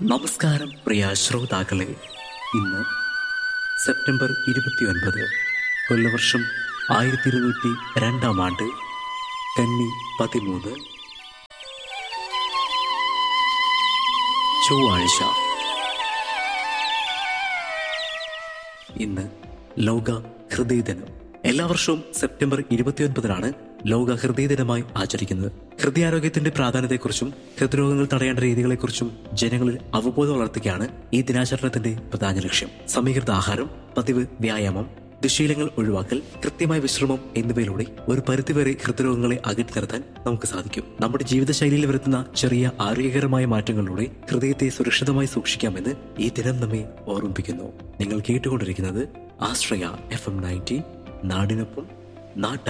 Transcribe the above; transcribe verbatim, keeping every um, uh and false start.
നമസ്കാരം പ്രിയ ശ്രോതാക്കളെ. ഇന്ന് സെപ്റ്റംബർ ഇരുപത്തിയൊൻപത്, കൊല്ലവർഷം ആയിരത്തി ഇരുന്നൂറ്റി രണ്ടാം ആണ്ട്, കന്നി പതിമൂന്ന്, ചൊവ്വാഴ്ച. ഇന്ന് ലോക ഹൃദയദിനം. എല്ലാ വർഷവും സെപ്റ്റംബർ ഇരുപത്തിയൊൻപതിനാണ് ലോക ഹൃദയദിനമായി ആചരിക്കുന്നത്. ഹൃദയാരോഗ്യത്തിന്റെ പ്രാധാന്യത്തെക്കുറിച്ചും ഹൃദ്രോഗങ്ങൾ തടയേണ്ട രീതികളെക്കുറിച്ചും ജനങ്ങളിൽ അവബോധം വളർത്തുകയാണ് ഈ ദിനാചരണത്തിന്റെ പ്രധാന ലക്ഷ്യം. സമീകൃത ആഹാരം, പതിവ് വ്യായാമം, ദുശീലങ്ങൾ ഒഴിവാക്കൽ, കൃത്യമായ വിശ്രമം എന്നിവയിലൂടെ ഒരു പരിധിവരെ ഹൃദ്രോഗങ്ങളെ അകറ്റി നിർത്താൻ നമുക്ക് സാധിക്കും. നമ്മുടെ ജീവിതശൈലിയിൽ വരുത്തുന്ന ചെറിയ ആരോഗ്യകരമായ മാറ്റങ്ങളിലൂടെ ഹൃദയത്തെ സുരക്ഷിതമായി സൂക്ഷിക്കാമെന്ന് ഈ ദിനം നമ്മെ ഓർമ്മിപ്പിക്കുന്നു. നിങ്ങൾ കേട്ടുകൊണ്ടിരിക്കുന്നത് ആശ്രയ എഫ് എം നയൻറ്റി, നാടിനൊപ്പം നാട്ടാ